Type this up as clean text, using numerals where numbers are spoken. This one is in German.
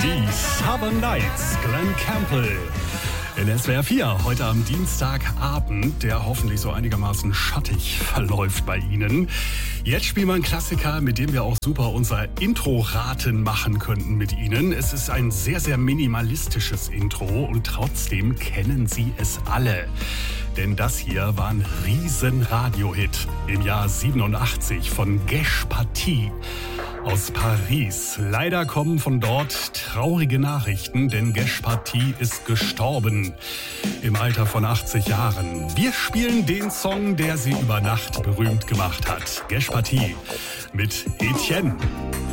Die Southern Nights, Glenn Campbell. In SWR 4, heute am Dienstagabend, der hoffentlich so einigermaßen schattig verläuft bei Ihnen. Jetzt spielen wir einen Klassiker, mit dem wir auch super unser Intro-Raten machen könnten mit Ihnen. Es ist ein sehr, sehr minimalistisches Intro und trotzdem kennen Sie es alle. Denn das hier war ein riesen Radio-Hit im Jahr 87 von Gesh Patti aus Paris. Leider kommen von dort traurige Nachrichten, denn Gesh Patti ist gestorben im Alter von 80 Jahren. Wir spielen den Song, der sie über Nacht berühmt gemacht hat. Gesh Patti mit Etienne.